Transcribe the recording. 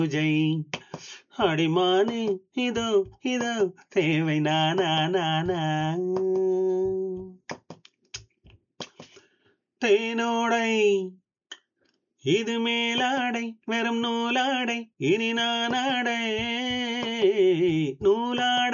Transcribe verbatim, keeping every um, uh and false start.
பூஜை அடிமானே இதோ இதோ தேவை நானா நானா தேனோடை இது மேலாடை வெறும் நூலாடை இனி நானாடை நூலாடை